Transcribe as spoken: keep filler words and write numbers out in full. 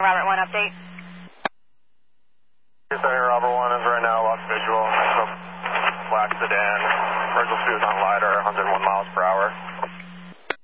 Robert one update. Yes, sir, Robert one is right now, lost visual. Black sedan. Virtual two is on LiDAR, one hundred one miles per hour.